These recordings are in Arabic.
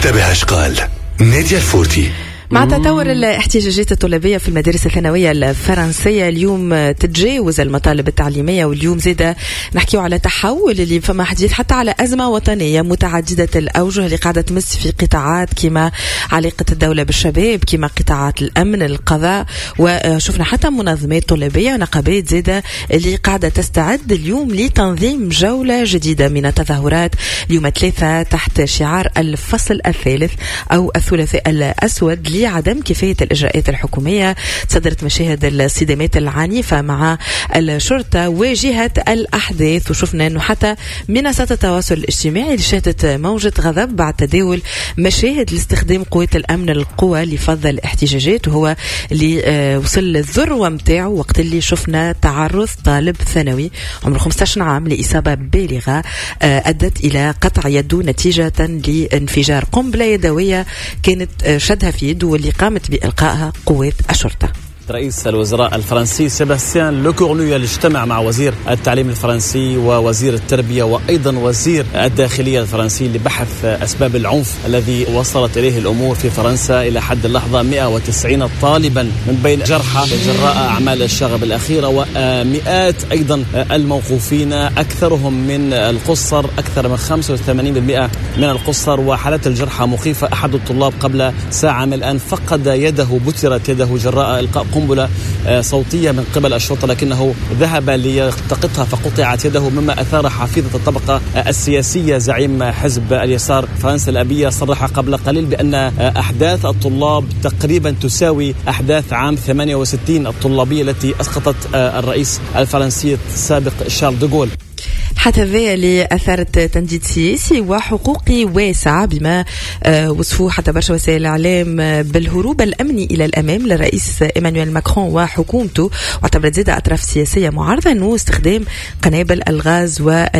انتبه ايش قال نادية الفورتي. مع تطور الاحتجاجات الطلابية في المدارس الثانوية الفرنسية اليوم تتجاوز المطالب التعليمية، واليوم زيادة نحكيو على تحول اللي فما حديث حتى على أزمة وطنية متعددة الأوجه اللي قاعدة تمس في قطاعات كما علاقة الدولة بالشباب، كما قطاعات الأمن القضاء، وشفنا حتى منظمات طلابية ونقابات زيادة اللي قاعدة تستعد اليوم لتنظيم جولة جديدة من التظاهرات اليوم 3 تحت شعار الفصل الثالث أو الثلاثاء الأسود لعدم كفاية الإجراءات الحكومية. صدرت مشاهد الصدامات العنيفة مع الشرطة واجهة الأحداث، وشفنا أنه حتى منصات التواصل الاجتماعي اللي شهدت موجة غضب بعد تداول مشاهد لاستخدام قوات الأمن القوى لفض الاحتجاجات، وهو اللي وصل للذروة متاعه وقت اللي شفنا تعرض طالب ثانوي عمره 15 عام لإصابة بالغة أدت إلى قطع يده نتيجة لانفجار قنبلة يدوية كانت شدها في يده واللي قامت بإلقائها قوات الشرطة. رئيس الوزراء الفرنسي سيباستيان لوكورنو اجتمع مع وزير التعليم الفرنسي ووزير التربية وأيضا وزير الداخلية الفرنسي لبحث أسباب العنف الذي وصلت إليه الأمور في فرنسا. إلى حد اللحظة 190 طالبا من بين جرحى جراء أعمال الشغب الأخيرة، ومئات أيضا الموقوفين أكثرهم من القصر، أكثر من 85% من القصر، وحالات الجرحى مخيفة. أحد الطلاب قبل ساعة من الآن فقد يده، بترت يده جراء إلقاء قنبلة صوتية من قبل الشرطة، لكنه ذهب ليلتقطها فقطعت يده، مما أثار حفيظة الطبقة السياسية. زعيم حزب اليسار فرنسا الأبية صرح قبل قليل بأن أحداث الطلاب تقريبا تساوي أحداث عام 68 الطلابية التي أسقطت الرئيس الفرنسي السابق شارل دوغول. حتى ذا اللي أثارت تنديد سياسي وحقوقي واسع بما وصفوه حتى برشا وسائل الإعلام بالهروب الأمني إلى الأمام للرئيس إيمانويل ماكرون وحكومته، واعتبرت زيادة أطراف سياسية معارضة أنه استخدام قنابل الغاز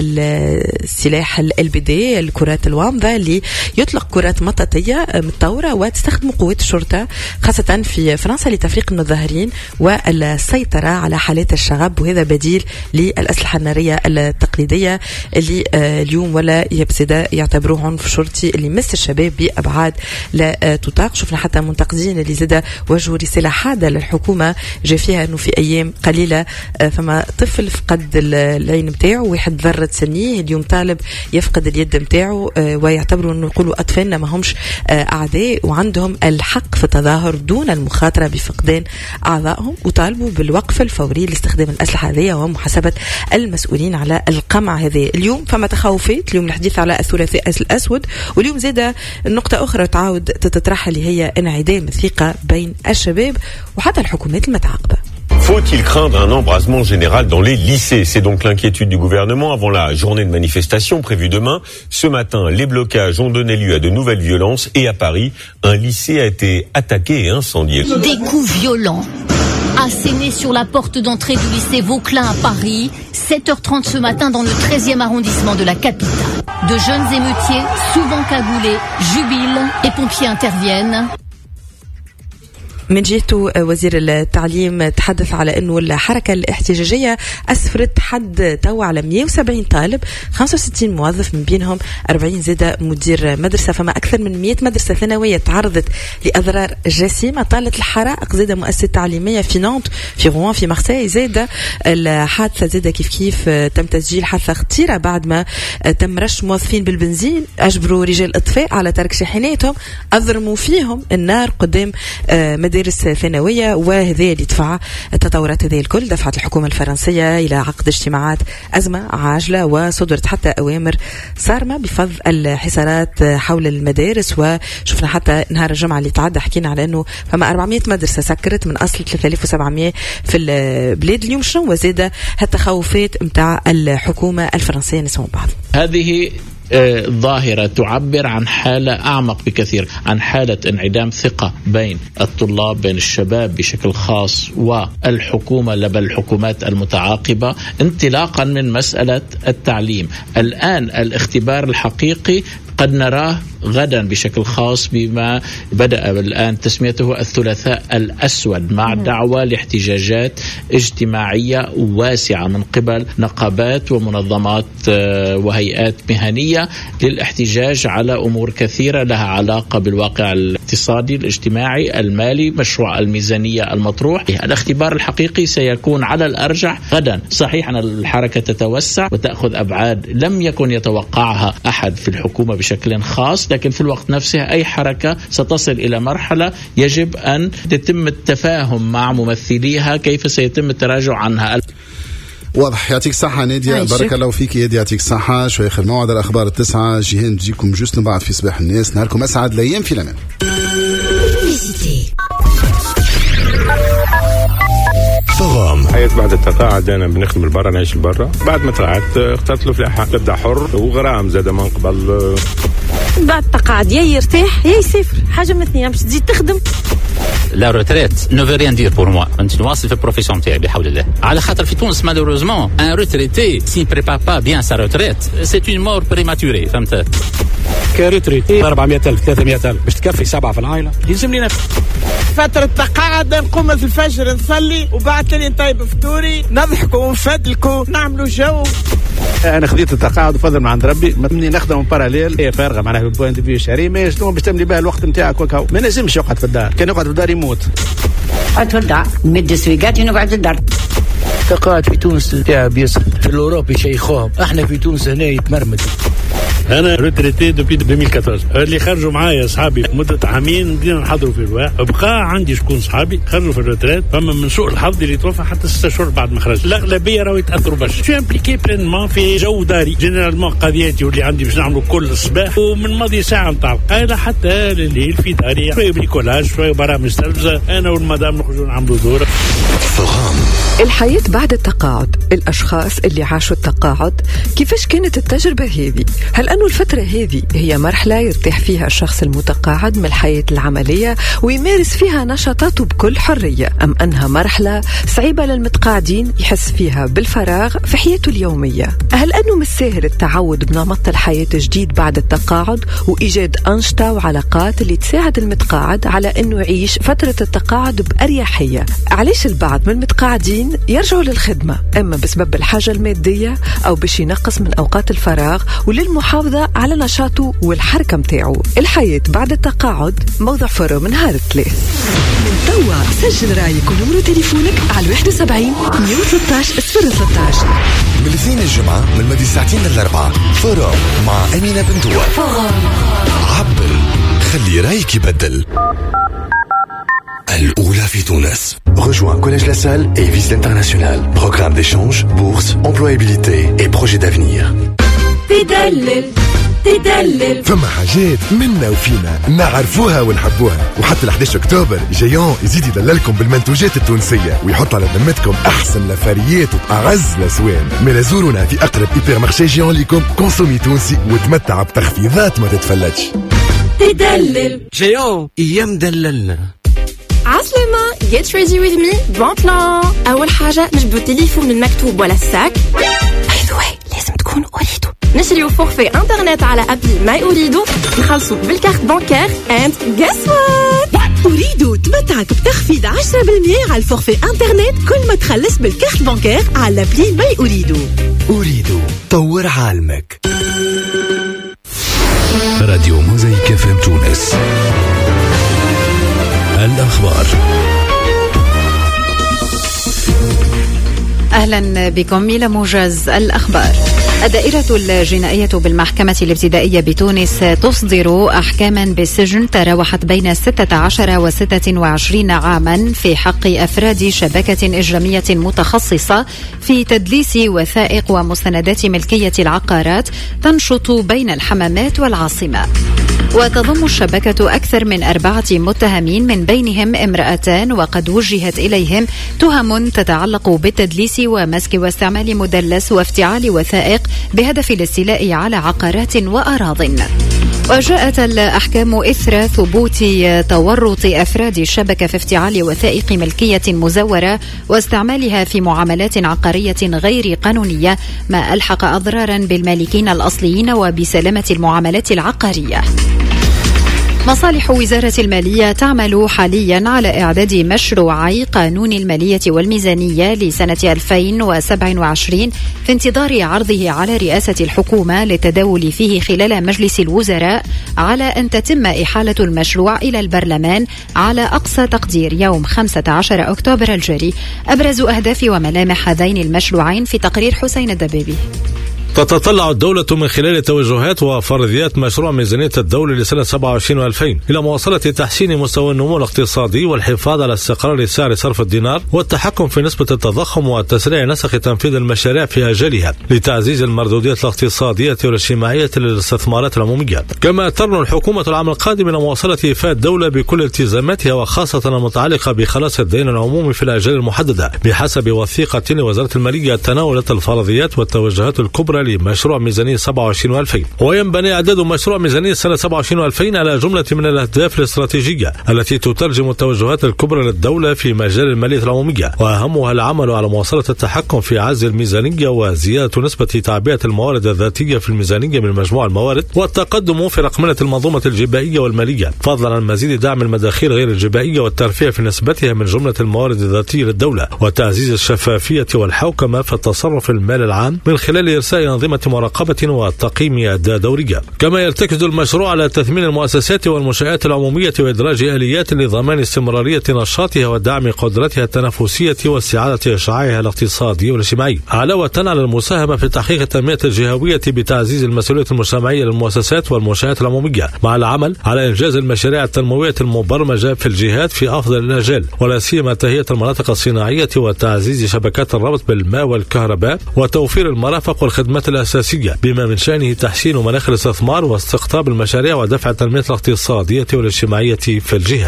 والسلاح LBD الكرات الوامضة اللي يطلق كرات مطاطية متطورة وتستخدم قوات الشرطة خاصة في فرنسا لتفريق المتظاهرين والسيطرة على حالات الشغب، وهذا بديل للأسلحة النارية التقليدية اللي اليوم ولا يبسدا يعتبروه عنف شرطي اللي مس الشباب بأبعاد لا تطاق. شفنا حتى منتقدين اللي زاد وجهوا رسالة حادة للحكومة جاء فيها أنه في أيام قليلة فما طفل فقد العين متاعه، واحد ذرة سنيه اليوم طالب يفقد اليد متاعه، ويعتبروا أنه يقولوا أطفالنا ما همش أعداء وعندهم الحق في التظاهر دون المخاطرة بفقدان أعضائهم، وطالبوا بالوقف الفوري لاستخدام الأسلحة هذه ومحاسبة المسؤولين على القمع هذه. اليوم فما تخوفات، اليوم الحديث على الثلاثاء الأسود، واليوم زادة النقطة أخرى تعاود تتطرح اللي هي انعدام الثقة بين الشباب وحتى الحكومات المتعاقبة. Faut-il craindre un embrasement général dans les lycées? C'est donc l'inquiétude du gouvernement avant la journée de manifestation prévue demain. Ce matin, les blocages ont donné lieu à de nouvelles violences et à Paris, un lycée a été attaqué et incendié. Des coups violents assénés sur la porte d'entrée du lycée Vauquelin à Paris, 7h30 ce matin dans le 13e arrondissement de la capitale. De jeunes émeutiers, souvent cagoulés, jubilent et pompiers interviennent. من جهته وزير التعليم تحدث على أنه الحركة الاحتجاجية أسفرت حد تو على 170 طالب، 65 موظف من بينهم 40 زادة مدير مدرسة. فما أكثر من 100 مدرسة ثانوية تعرضت لأضرار جسيمة. طالت الحرائق زادة مؤسسة تعليمية في نانت، في روان، في مارسيل. زادة الحادثة زادة كيف تم تسجيل حادثة خطيرة بعد ما تم رش موظفين بالبنزين، أجبروا رجال الإطفاء على ترك شاحناتهم، أضرموا فيهم النار قدام مدارس ثانوية. وهذه اللي دفع التطورات هذه الكل دفعت الحكومة الفرنسية إلى عقد اجتماعات أزمة عاجلة، وصدرت حتى أوامر صارمة بفض الحصارات حول المدارس. وشفنا حتى نهار الجمعة اللي تعدى حكينا على أنه فما 400 مدرسة سكرت من أصل 3700 في البلاد. اليوم شنو وزادة هالتخوفات متاع الحكومة الفرنسية؟ نسمع بعض. هذه ظاهرة تعبر عن حالة أعمق بكثير، عن حالة انعدام ثقة بين الطلاب، بين الشباب بشكل خاص والحكومة بل الحكومات المتعاقبة، انطلاقا من مسألة التعليم. الآن الاختبار الحقيقي قد نراه غدا بشكل خاص بما بدأ الآن تسميته الثلاثاء الأسود، مع دعوة لاحتجاجات اجتماعية واسعة من قبل نقابات ومنظمات وهيئات مهنية للاحتجاج على أمور كثيرة لها علاقة بالواقع الاقتصادي الاجتماعي المالي، مشروع الميزانية المطروح. الاختبار الحقيقي سيكون على الأرجح غدا. صحيح أن الحركة تتوسع وتأخذ أبعاد لم يكن يتوقعها أحد في الحكومة بشكل خاص، لكن في الوقت نفسه أي حركة ستصل إلى مرحلة يجب أن يتم التفاهم مع ممثليها كيف سيتم التراجع عنها. واضح. يعطيك صحة نادية، بارك الله فيك يا يعطيك صحة. شوي آخر موعد الأخبار 9 جيهان تجيكم جوست بعد في صباح الناس. نهاركم أسعد، الأيام في الأمان. فغام. حياة بعد التقاعد أنا بنخدم البرا، نعيش البرا. بعد ما طلعت اخترت له فلاحة، تبدأ حر وغرام زاد من قبل. بعد التقاعد يا يرتاح يا يسافر، حاجة من اثنين، باش تزيد تخدم. لا روتريت نو في ريان دير بور موا، انت نواصل في البروفيسيون تاعي بحول الله. على خاطر في تونس مالوروزمون ان روتريتي سي بريبار با بيان سا روتريت سي اون مور بريماتوري، فهمت؟ كروتريتي 400,000 300,000 باش تكفي 7 في العائلة، يلزمني نفس فترة تقاعد. نقوم في الفجر نصلي وبعد تاني نطيب فطوري، نضحكوا ونفدلكوا نعملوا جو. انا خذيت التقاعد وفضل من عند ربي، مني نخدم باراليل هي فارغه معناها بالبوان دو فيو شهري، ما شنو باش تملي بها الوقت نتاعك وكاو. ما نجمش يقعد في الدار، كان يقعد في الدار يموت. قعد في الدار مد سويقات ونقعد في الدار. التقاعد في تونس تعب ياسر، في الأوروبي يشيخوهم، احنا في تونس هنا يتمرمد. انا روتريتي دوبي 2014. اللي خرجوا معايا اصحابي مده عامين بدينا نحضروا في الواح، بقى عندي شكون صحابي خرجوا في الروتريت، فما من سوء الحظ اللي توفى حتى 6 شهور بعد ما خرج. الاغلبيه راهو يتاثروا برشا. شو امبليكي بلينمون في جو داري، جينيرالمون قضياتي واللي عندي باش نعملوا كل الصباح، ومن ماضي ساعه نتاع القايله حتى الليل في داري، شويه بريكولاج شويه برامج تلفزه، انا والمدام نخرجوا نعملوا دور. الحياة بعد التقاعد، الأشخاص اللي عاشوا التقاعد كيفاش كانت التجربة هذه؟ هل أنه الفترة هذه هي مرحلة يرتاح فيها الشخص المتقاعد من الحياة العملية ويمارس فيها نشاطاته بكل حرية، أم أنها مرحلة صعيبة للمتقاعدين يحس فيها بالفراغ في حياته اليومية؟ هل أنه مستاهل التعود بنمط الحياة الجديد بعد التقاعد وإيجاد أنشطة وعلاقات اللي تساعد المتقاعد على أنه يعيش فترة التقاعد بأريحية؟ علاش البعض من المتقاعدين يرجعوا للخدمة، إما بسبب الحاجة المادية أو باش ينقص من أوقات الفراغ وللمحافظة على نشاطه والحركة متاعه؟ الحياة بعد التقاعد موضوع فرو من نهار الثلاث. من توا سجل رايك ونمرو تليفونك على 71 113 013. من الاثنين الجمعة من مدي ساعتين للأربعة فرو مع أمينة بنتوا. عبر خلي رايك يبدل. الأولى في تونس. Rejoins Collège La Salle et Vise l'International. Programme d'échange, bourse, employabilité et projet d'avenir. تدلل فما حاجات منا وفينا نعرفوها ونحبوها، وحتى 11 أكتوبر جايون يزيد يدللكم بالمنتوجات التونسية ويحط على ذمتكم أحسن لفاريات وأعز الأسوان. من زورونا في أقرب إيبر مارشي جايون ليكم، كونسومي تونسي وتمتع بتخفيضات ما تتفلتش. تدلل جايون أيام دللنا. عسلامة، get ready with me bon plan. أول حاجة نجبدو التليفون المكتوب ولا الساك. by the way لازم تكون أريدو. نشريو فورفي انترنت على أبلي ماي أريدو، نخلصو بالكارت بانكير and guess what؟ أريدو تمتعك بتخفيض 10% على الفورفي انترنت كل ما تخلص بالكارت بانكير على أبلي ماي أريدو. أريدو طور عالمك. راديو موزايك FM تونس. الأخبار. أهلا بكم إلى موجز الأخبار. الدائرة الجنائية بالمحكمة الابتدائية بتونس تصدر أحكاما بالسجن تراوحت بين 16 و 26 عاما في حق أفراد شبكة إجرامية متخصصة في تدليس وثائق ومستندات ملكية العقارات تنشط بين الحمامات والعاصمة. وتضم الشبكة أكثر من 4 متهمين من بينهم امرأتان، وقد وجهت إليهم تهم تتعلق بالتدليس ومسك واستعمال مدلس وافتعال وثائق بهدف الاستيلاء على عقارات وأراضٍ. وجاءت الأحكام إثر ثبوت تورط أفراد الشبكة في افتعال وثائق ملكية مزورة واستعمالها في معاملات عقارية غير قانونية، ما ألحق أضرارا بالمالكين الأصليين وبسلامة المعاملات العقارية. مصالح وزارة المالية تعمل حاليا على إعداد مشروعي قانون المالية والميزانية لسنة 2027 في انتظار عرضه على رئاسة الحكومة للتداول فيه خلال مجلس الوزراء، على أن تتم إحالة المشروع إلى البرلمان على أقصى تقدير يوم 15 أكتوبر الجاري. أبرز أهداف وملامح هذين المشروعين في تقرير حسين الدبابي. تتطلع الدولة من خلال توجهات وفرضيات مشروع ميزانية الدولة لسنة 27 و2000 إلى مواصلة تحسين مستوى النمو الاقتصادي والحفاظ على استقرار سعر صرف الدينار والتحكم في نسبة التضخم وتسريع نسق تنفيذ المشاريع في أجلها لتعزيز المردودية الاقتصادية والاجتماعية للاستثمارات العمومية. كما ترنو الحكومة العام القادم إلى مواصلة إيفاء الدولة بكل التزاماتها وخاصة المتعلقة بخلاص الدين العمومي في الأجال المحددة بحسب وثيقة لوزارة المالية تناولت الفرضيات والتوجهات الكبرى لمشروع ميزانية 27 و2000. وينبني إعداد مشروع ميزانية سنة 27 و2000 على جملة من الأهداف الاستراتيجية التي تترجم التوجهات الكبرى للدولة في مجال المالية العمومية، وأهمها العمل على مواصلة التحكم في عجز الميزانية وزيادة نسبة تعبئة الموارد الذاتية في الميزانية من مجموع الموارد، والتقدم في رقمنة المنظومة الجبائية والمالية، فضلا عن مزيد دعم المداخيل غير الجبائية والترفيع في نسبتها من جملة الموارد الذاتية للدولة، وتعزيز الشفافية والحوكمة في التصرف المالي العام من خلال إرساء أنظمة مراقبة وتقييم أداء دورية. كما يرتكز المشروع على تثمين المؤسسات والمنشآت العمومية وإدراج آليات لضمان استمرارية نشاطها ودعم قدرتها التنافسية واستعادة إشعاعها الاقتصادي والاجتماعي، علاوة على المساهمة في تحقيق التنمية الجهوية بتعزيز المسؤولية المجتمعية للمؤسسات والمنشآت العمومية، مع العمل على إنجاز المشاريع التنموية المبرمجة في الجهات في أفضل الأجال، ولا سيما تهيئة المناطق الصناعية وتعزيز شبكات الربط بالماء والكهرباء وتوفير المرافق والخدمات الأساسية، بما من شأنه تحسين مناخ الاستثمار واستقطاب المشاريع ودفع التنمية الاقتصادية والاجتماعية في الجهات.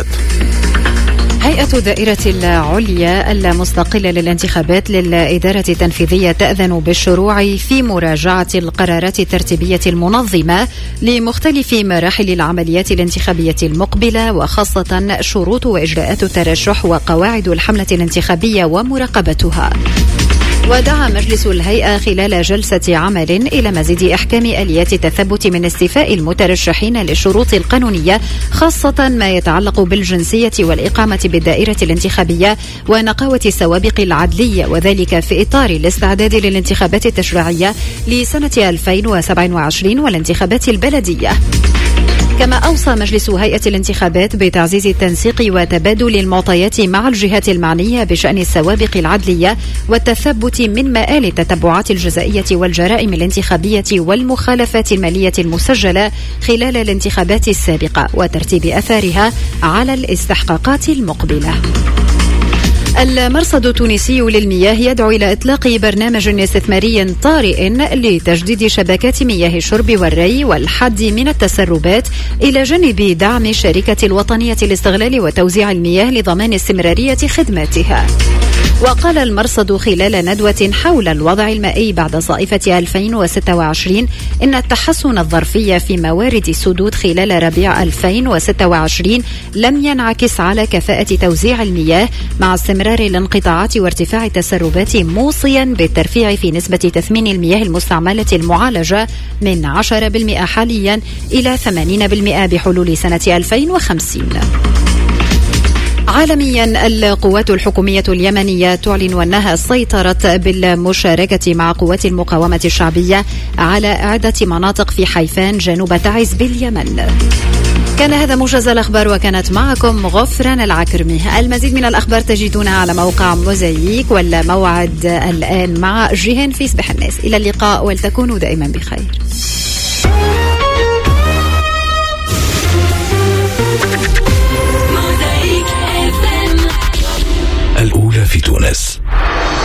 هيئة دائرة العليا المستقلة للانتخابات للإدارة التنفيذية تأذن بالشروع في مراجعة القرارات الترتيبية المنظمة لمختلف مراحل العمليات الانتخابية المقبلة، وخاصة شروط وإجراءات الترشح وقواعد الحملة الانتخابية ومراقبتها. ودعا مجلس الهيئة خلال جلسة عمل إلى مزيد إحكام آليات التثبت من استيفاء المترشحين للشروط القانونية، خاصة ما يتعلق بالجنسية والإقامة بالدائرة الانتخابية ونقاوة السوابق العدلية، وذلك في إطار الاستعداد للانتخابات التشريعية لسنة 2027 والانتخابات البلدية. كما أوصى مجلس هيئة الانتخابات بتعزيز التنسيق وتبادل المعطيات مع الجهات المعنية بشأن السوابق العدلية والتثبت من مآل التتبعات الجزائية والجرائم الانتخابية والمخالفات المالية المسجلة خلال الانتخابات السابقة وترتيب أثارها على الاستحقاقات المقبلة. المرصد التونسي للمياه يدعو إلى إطلاق برنامج استثماري طارئ لتجديد شبكات مياه الشرب والري والحد من التسربات، إلى جانب دعم الشركة الوطنية لاستغلال وتوزيع المياه لضمان استمرارية خدماتها. وقال المرصد خلال ندوة حول الوضع المائي بعد صائفة 2026 إن التحسن الظرفي في موارد السدود خلال ربيع 2026 لم ينعكس على كفاءة توزيع المياه، مع استمرار الانقطاعات وارتفاع التسربات، موصيا بالترفيع في نسبة تثمين المياه المستعملة المعالجة من 10% حاليا إلى 80% بحلول سنة 2050. عالميا، القوات الحكومية اليمنية تعلن أنها سيطرت بالمشاركة مع قوات المقاومة الشعبية على عدة مناطق في حيفان جنوب تعز باليمن. كان هذا موجز الأخبار، وكانت معكم غفران العكرمي. المزيد من الأخبار تجدونها على موقع موزايك، ولا موعد الآن مع جيهان في صباح الناس. إلى اللقاء، ولتكونوا دائما بخير. الأولى في تونس.